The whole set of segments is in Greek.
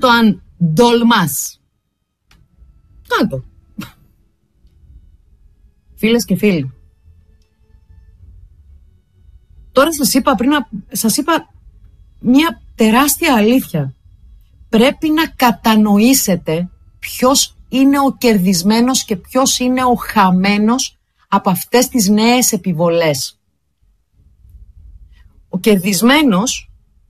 το αν ντολμάς. Κάντο. Φίλες και φίλοι, τώρα σας είπα μια τεράστια αλήθεια. Πρέπει να κατανοήσετε ποιος είναι ο κερδισμένος και ποιος είναι ο χαμένος από αυτές τις νέες επιβολές. Ο κερδισμένος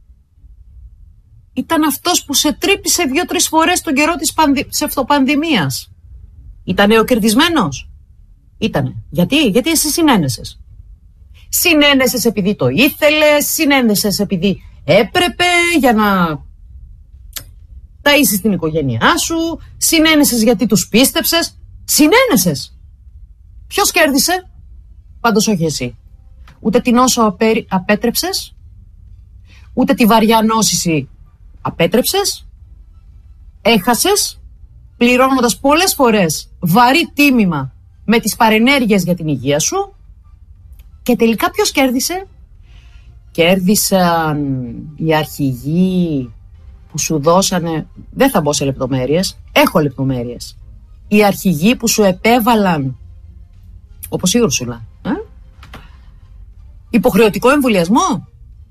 ήταν αυτός που σε τρύπησε 2-3 φορές τον καιρό της ψευτοπανδημίας. Ήτανε ο κερδισμένος? Ήτανε. Γιατί εσύ συνένεσες. Συνένεσες επειδή το ήθελες, συνένεσες επειδή έπρεπε για να ταΐσεις την οικογένειά σου, συνένεσες γιατί τους πίστεψες, συνένεσες. Ποιος κέρδισε? Πάντως όχι εσύ. Ούτε την όσο απέτρεψες, ούτε τη βαριά νόσηση απέτρεψες, έχασες, πληρώνοντας πολλές φορές βαρύ τίμημα με τις παρενέργειες για την υγεία σου. Και τελικά ποιος κέρδισε? Κέρδισαν οι αρχηγοί που σου δώσανε, δεν θα μπω σε λεπτομέρειες, έχω λεπτομέρειες. Οι αρχηγοί που σου επέβαλαν, όπως η Ούρσουλα, υποχρεωτικό εμβολιασμό.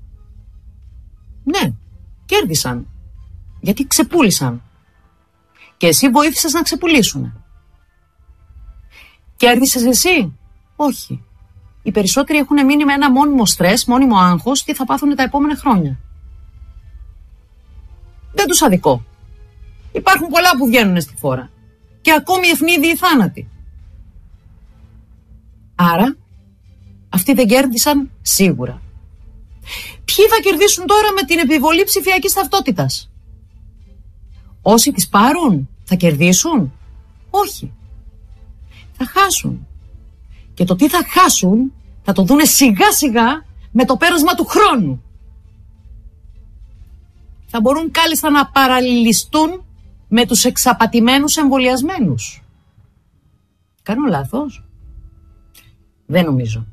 Ναι, κέρδισαν. Γιατί ξεπούλησαν. Και εσύ βοήθησες να ξεπουλήσουν. Κέρδισες εσύ? Όχι. Οι περισσότεροι έχουν μείνει με ένα μόνιμο στρες, μόνιμο άγχος, τι θα πάθουν τα επόμενα χρόνια. Δεν τους αδικώ. Υπάρχουν πολλά που βγαίνουν στη φόρα. Και ακόμη ευνίδιοι θάνατοι. Άρα, αυτοί δεν κέρδισαν σίγουρα. Ποιοι θα κερδίσουν τώρα με την επιβολή ψηφιακής ταυτότητας? Όσοι τις πάρουν, θα κερδίσουν? Όχι. Θα χάσουν. Και το τι θα χάσουν θα το δούνε σιγά σιγά με το πέρασμα του χρόνου. Θα μπορούν κάλλιστα να παραλληλιστούν με τους εξαπατημένους εμβολιασμένους. Κάνω λάθος? Δεν νομίζω.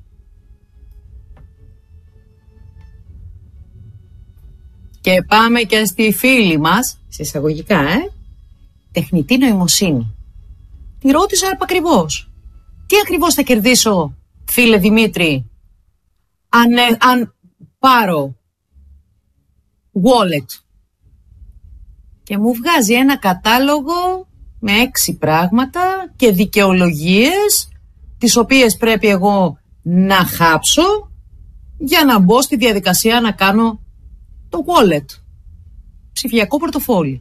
Και πάμε και στη φίλη μας, σε εισαγωγικά, τεχνητή νοημοσύνη. Τη ρώτησα επακριβώς. Τι ακριβώς θα κερδίσω, φίλε Δημήτρη, αν πάρω wallet? Και μου βγάζει ένα κατάλογο με 6 πράγματα και δικαιολογίες, τις οποίες πρέπει εγώ να χάψω για να μπω στη διαδικασία να κάνω το wallet, ψηφιακό πορτοφόλι.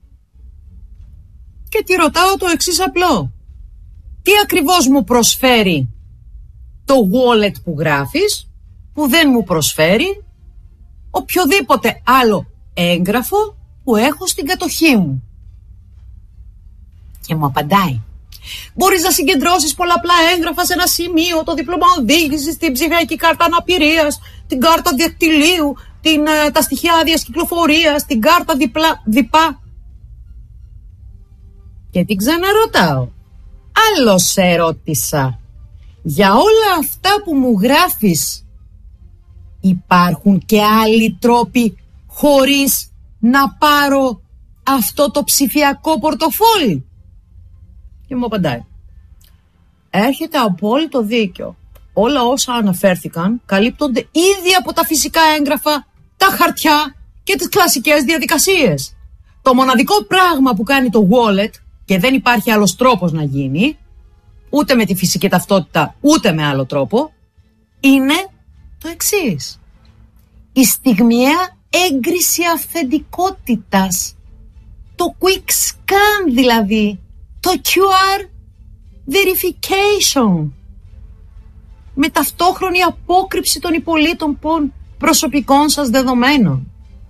Και τη ρωτάω το εξής απλό. Τι ακριβώς μου προσφέρει το wallet που γράφεις, που δεν μου προσφέρει οποιοδήποτε άλλο έγγραφο που έχω στην κατοχή μου? Και μου απαντάει. Μπορείς να συγκεντρώσεις πολλαπλά έγγραφα σε ένα σημείο, το δίπλωμα οδήγησης, την ψηφιακή κάρτα αναπηρίας, την κάρτα διακτυλίου, τα στοιχεία άδειας κυκλοφορίας, την κάρτα διπά. Και την ξαναρωτάω. Άλλο σε ρώτησα. Για όλα αυτά που μου γράφεις, υπάρχουν και άλλοι τρόποι χωρίς να πάρω αυτό το ψηφιακό πορτοφόλι? Και μου απαντάει. Έρχεται απόλυτο δίκιο. Όλα όσα αναφέρθηκαν καλύπτονται ήδη από τα φυσικά έγγραφα, τα χαρτιά και τις κλασικές διαδικασίες. Το μοναδικό πράγμα που κάνει το wallet, και δεν υπάρχει άλλος τρόπος να γίνει, ούτε με τη φυσική ταυτότητα, ούτε με άλλο τρόπο, είναι το εξής. Η στιγμιαία έγκριση αυθεντικότητας. Το quick scan δηλαδή. Το QR verification. Με ταυτόχρονη απόκρυψη των υπολείτων προσωπικών σας δεδομένων.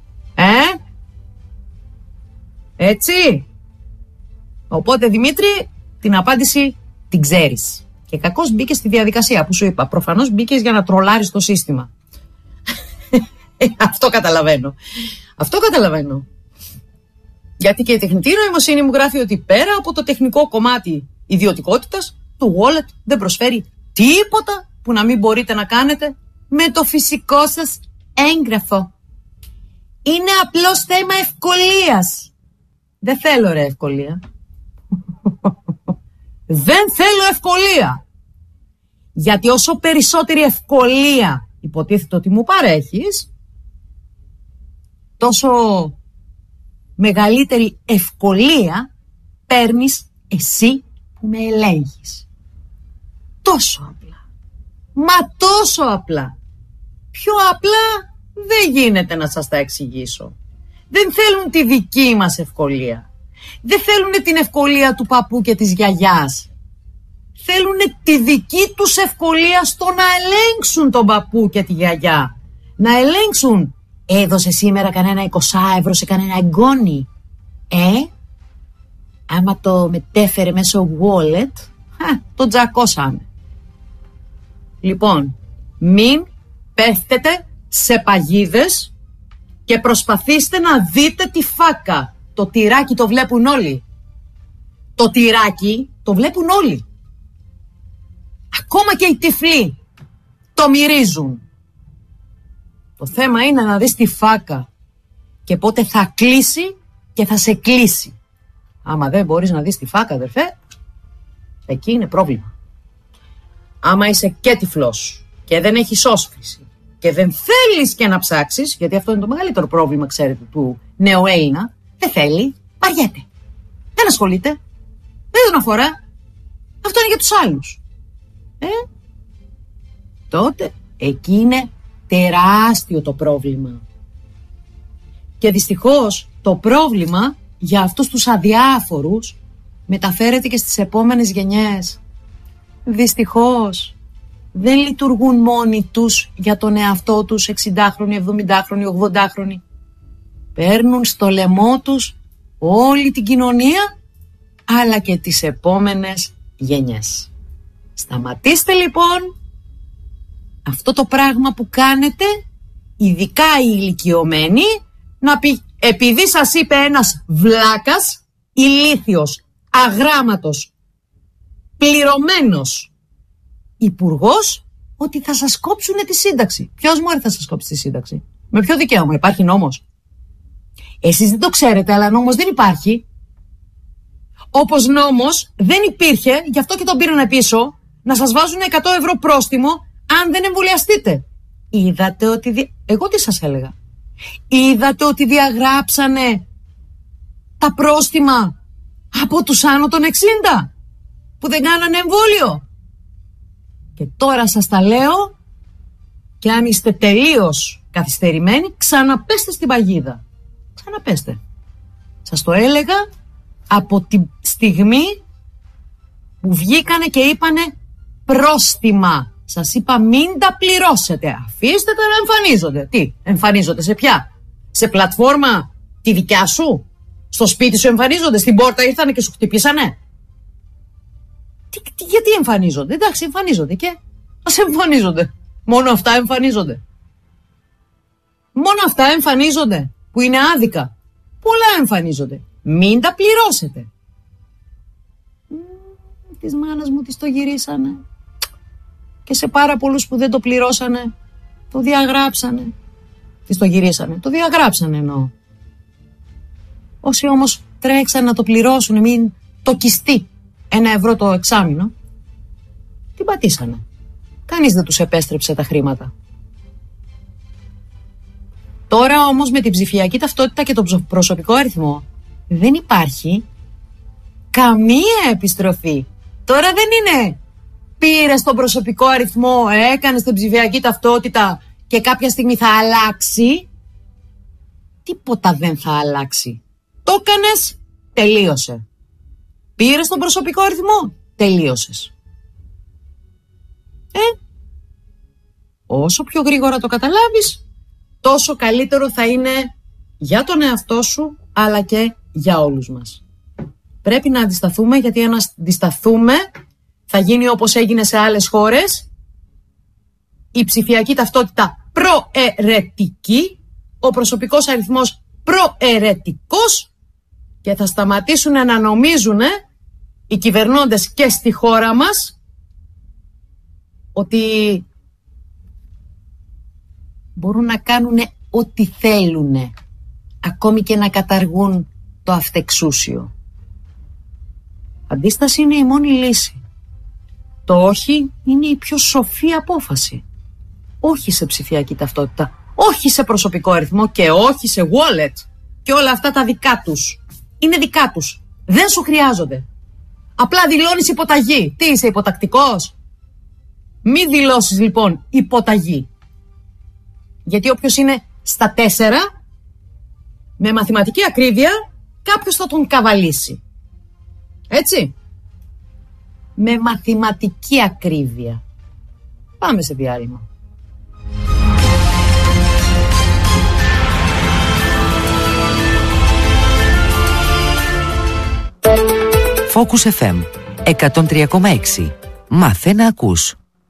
Έτσι. Οπότε Δημήτρη, την απάντηση την ξέρεις. Και κακώς μπήκες στη διαδικασία που σου είπα. Προφανώς μπήκες για να τρολάρεις το σύστημα. Αυτό καταλαβαίνω. Γιατί και η τεχνητή νοημοσύνη μου γράφει ότι πέρα από το τεχνικό κομμάτι ιδιωτικότητας, το wallet δεν προσφέρει τίποτα που να μην μπορείτε να κάνετε με το φυσικό σας έγγραφο. Είναι απλώς θέμα ευκολίας. Δεν θέλω ρε ευκολία. Δεν θέλω ευκολία. Γιατί όσο περισσότερη ευκολία υποτίθεται ότι μου παρέχεις, τόσο μεγαλύτερη ευκολία παίρνεις εσύ που με ελέγχεις. Τόσο απλά. Μα τόσο απλά. Πιο απλά δεν γίνεται να σας τα εξηγήσω. Δεν θέλουν τη δική μας ευκολία. Δεν θέλουν την ευκολία του παππού και της γιαγιάς. Θέλουν τη δική τους ευκολία στο να ελέγξουν τον παππού και τη γιαγιά. Να ελέγξουν. Έδωσε σήμερα κανένα 20 ευρώ σε κανένα εγγόνι. Άμα το μετέφερε μέσω wallet, το τζακώσαμε. Λοιπόν, μην πέφτετε σε παγίδες και προσπαθήστε να δείτε τη φάκα. Το τυράκι το βλέπουν όλοι. Το τυράκι το βλέπουν όλοι. Ακόμα και οι τυφλοί το μυρίζουν. Το θέμα είναι να δεις τη φάκα και πότε θα κλείσει και θα σε κλείσει. Άμα δεν μπορείς να δεις τη φάκα, αδερφέ, εκεί είναι πρόβλημα. Άμα είσαι και τυφλός και δεν έχεις όσφρηση και δεν θέλεις και να ψάξεις, γιατί αυτό είναι το μεγαλύτερο πρόβλημα, ξέρετε, του νέου Έλληνα, δεν θέλει, βαριέται. Δεν ασχολείται, δεν τον αφορά. Αυτό είναι για τους άλλους. Τότε εκεί είναι τεράστιο το πρόβλημα. Και δυστυχώς το πρόβλημα για αυτούς τους αδιάφορους μεταφέρεται και στις επόμενες γενιές. Δυστυχώς δεν λειτουργούν μόνοι τους για τον εαυτό τους 60χρονοι, 70χρονοι, 80χρονοι. Παίρνουν στο λαιμό τους όλη την κοινωνία αλλά και τις επόμενες γενιές. Σταματήστε λοιπόν αυτό το πράγμα που κάνετε, ειδικά οι ηλικιωμένοι, να πει επειδή σας είπε ένας βλάκας, ηλίθιος, αγράμματος, πληρωμένος υπουργός, ότι θα σας κόψουνε τη σύνταξη. Ποιος μόλις θα σας κόψει τη σύνταξη? Με ποιο δικαίωμα? Υπάρχει νόμος? Εσείς δεν το ξέρετε, αλλά νόμος δεν υπάρχει. Όπως νόμος δεν υπήρχε, γι' αυτό και τον πήρανε πίσω, να σας βάζουν 100 ευρώ πρόστιμο αν δεν εμβολιαστείτε. Είδατε ότι... Εγώ τι σας έλεγα? Είδατε ότι διαγράψανε τα πρόστιμα από τους άνω των 60 που δεν κάνανε εμβόλιο? Και τώρα σας τα λέω, και αν είστε τελείως καθυστερημένοι, ξαναπέστε στην παγίδα. Ξαναπέστε. Σας το έλεγα από τη στιγμή που βγήκανε και είπανε πρόστιμα. Σας είπα μην τα πληρώσετε. Αφήστε τα να εμφανίζονται. Τι, εμφανίζονται σε ποια? Σε πλατφόρμα τη δικιά σου? Στο σπίτι σου εμφανίζονται? Στην πόρτα ήρθανε και σου χτυπήσανε? Γιατί εμφανίζονται? Εντάξει, εμφανίζονται και ας εμφανίζονται. Μόνο αυτά εμφανίζονται. Μόνο αυτά εμφανίζονται που είναι άδικα. Πολλά εμφανίζονται. Μην τα πληρώσετε. Της μάνας μου της το γυρίσανε. Και σε πάρα πολλούς που δεν το πληρώσανε, το διαγράψανε. Της το γυρίσανε, το διαγράψανε εννοώ. Όσοι όμως τρέξαν να το πληρώσουν, μην το κιστεί 1 ευρώ το εξάμηνο, την πατήσανε. Κανείς δεν τους επέστρεψε τα χρήματα. Τώρα όμως με την ψηφιακή ταυτότητα και τον προσωπικό αριθμό δεν υπάρχει καμία επιστροφή. Τώρα δεν είναι πήρες τον προσωπικό αριθμό, έκανες την ψηφιακή ταυτότητα και κάποια στιγμή θα αλλάξει. Τίποτα δεν θα αλλάξει. Το έκανες, τελείωσε. Πήρες τον προσωπικό αριθμό, τελείωσες. Όσο πιο γρήγορα το καταλάβεις, τόσο καλύτερο θα είναι για τον εαυτό σου, αλλά και για όλους μας. Πρέπει να αντισταθούμε, γιατί αν αντισταθούμε θα γίνει όπως έγινε σε άλλες χώρες, η ψηφιακή ταυτότητα προαιρετική, ο προσωπικός αριθμός προαιρετικός, και θα σταματήσουν να νομίζουν οι κυβερνώντες και στη χώρα μας ότι μπορούν να κάνουν ό,τι θέλουν, ακόμη και να καταργούν το αυτεξούσιο. Αντίσταση είναι η μόνη λύση. Το όχι είναι η πιο σοφή απόφαση. Όχι σε ψηφιακή ταυτότητα, όχι σε προσωπικό αριθμό και όχι σε wallet. Και όλα αυτά τα δικά τους. Είναι δικά τους. Δεν σου χρειάζονται. Απλά δηλώνεις υποταγή. Τι είσαι, υποτακτικός? Μη δηλώσεις λοιπόν υποταγή. Γιατί όποιος είναι στα 4, με μαθηματική ακρίβεια, κάποιος θα τον καβαλήσει. Έτσι. Με μαθηματική ακρίβεια. Πάμε σε διάλειμμα. Focus FM 103,6. Μάθε να ακούς.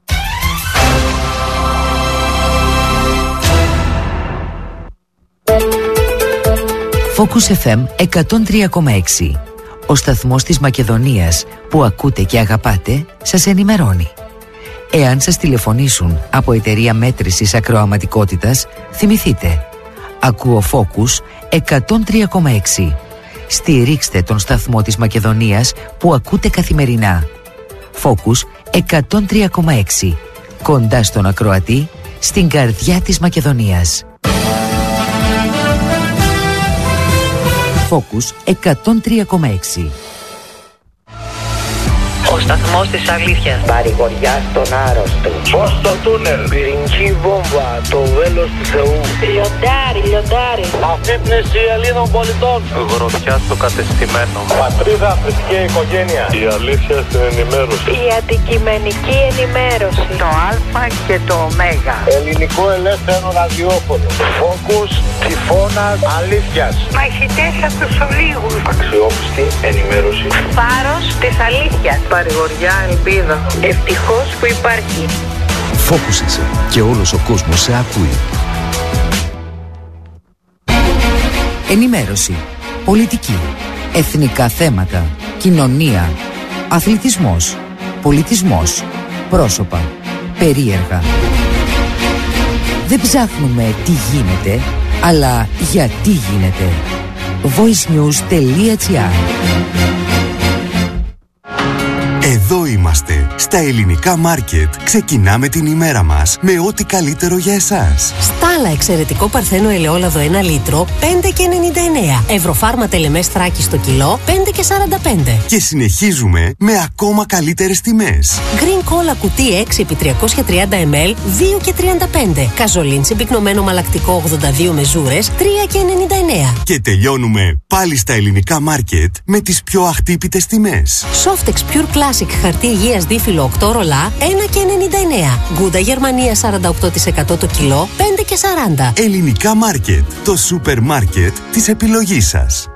Focus FM 103,6. Ο σταθμός της Μακεδονίας που ακούτε και αγαπάτε σας ενημερώνει. Εάν σας τηλεφωνήσουν από εταιρεία μέτρησης ακροαματικότητας, θυμηθείτε. Ακούω Focus 103,6. Στηρίξτε τον σταθμό της Μακεδονίας που ακούτε καθημερινά. Focus 103,6. Κοντά στον ακροατή, στην καρδιά της Μακεδονίας. Focus 103,6. Ο σταθμός της αλήθειας. Παρηγοριά στον άρρωστο. Φως στο τούνελ. Πυρηνική βόμβα. Το βέλος του Θεού. Λιοντάρι. Αφύπνιση Ελλήνων πολιτών. Γροθιά στο κατεστημένο. Πατρίδα, θρησκεία, οικογένεια. Η αλήθεια στην ενημέρωση. Η αντικειμενική ενημέρωση. Το Α και το Ω. Ελληνικό ελεύθερο ραδιόφωνο. Φόκους, τυφώνας, αλήθειας. Μαχητές από τους ολίγους. Αξιόπιστη ενημέρωση. Φάρος της αλήθειας. Παρηγοριά, ελπίδα. Ευτυχώς που υπάρχει. Focus είσαι και όλος ο κόσμος σε ακούει. Ενημέρωση, πολιτική, εθνικά θέματα, κοινωνία, αθλητισμός, πολιτισμός, πρόσωπα, περίεργα. Δεν ψάχνουμε τι γίνεται, αλλά γιατί γίνεται. voicenews.gr. Εδώ είμαστε. Στα ελληνικά μάρκετ ξεκινάμε την ημέρα μας με ό,τι καλύτερο για εσάς. Στάλα εξαιρετικό παρθένο ελαιόλαδο 1 λίτρο 5,99. Ευρωφάρμα τελεμές Θράκη στο κιλό 5,45. Και συνεχίζουμε με ακόμα καλύτερες τιμές. Green Cola κουτί 6x330 ml 2,35. Καζολίν συμπυκνωμένο μαλακτικό 82 μεζούρες 3,99. Και τελειώνουμε πάλι στα ελληνικά μάρκετ με τις πιο αχτύπητες τιμές. Softex Pure Classic χαρτί υγείας δίφυλλο 8 ρολά 1,99. Γκούντα Γερμανία 48% το κιλό 5,40. Ελληνικά μάρκετ. Το σούπερ μάρκετ της επιλογής σας.